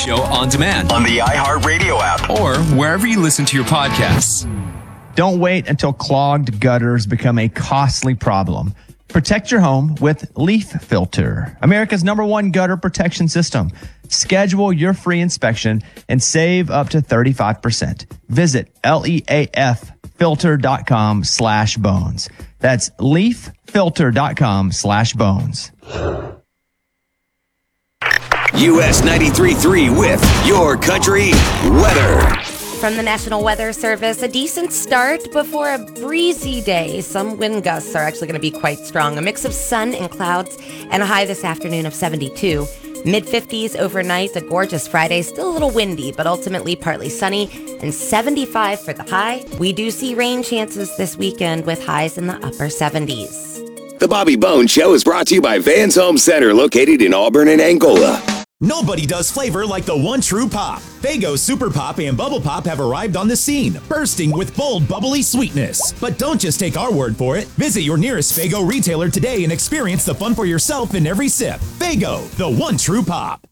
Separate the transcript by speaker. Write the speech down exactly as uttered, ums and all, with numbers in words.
Speaker 1: Show on demand
Speaker 2: on the iHeartRadio app
Speaker 1: or wherever you listen to your podcasts.
Speaker 3: Don't wait until clogged gutters become a costly problem. Protect your home with Leaf Filter, America's number one gutter protection system. Schedule your free inspection and save up to thirty-five percent. Visit leaffilter.com slash bones. That's leaffilter.com slash bones.
Speaker 2: U S ninety-three point three with Your Country Weather.
Speaker 4: From the National Weather Service, a decent start before a breezy day. Some wind gusts are actually going to be quite strong. A mix of sun and clouds and a high this afternoon of seventy-two. mid fifties overnight, a gorgeous Friday. Still a little windy, but ultimately partly sunny. And seventy-five for the high. We do see rain chances this weekend with highs in the upper seventies.
Speaker 2: The Bobby Bones Show is brought to you by Vans Home Center, located in Auburn and Angola.
Speaker 5: Nobody does flavor like the one true pop. Faygo Super Pop and Bubble Pop have arrived on the scene, bursting with bold, bubbly sweetness. But don't just take our word for it. Visit your nearest Faygo retailer today and experience the fun for yourself in every sip. Faygo, the one true pop.